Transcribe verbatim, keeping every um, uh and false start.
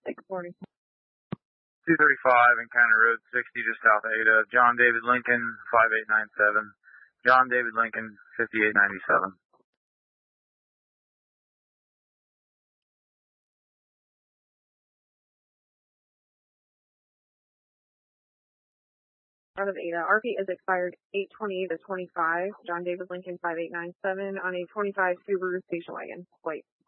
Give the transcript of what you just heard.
six forty. two thirty-five Encounter Road sixty, just south of Ada. John David Lincoln, five eight nine seven. John David Lincoln, fifty-eight ninety-seven. Out of Ada. R P is expired eight twenty-eight to twenty-five. John David Lincoln, five eight nine seven on a twenty-five Subaru station wagon. White.